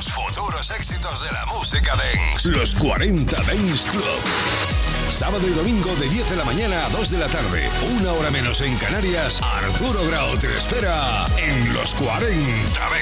los futuros éxitos de la música dance. Los 40 Dance Club. Sábado y domingo de 10 de la mañana a 2 de la tarde. 1 hora menos en Canarias. Arturo Grau te espera en los 40 Dance.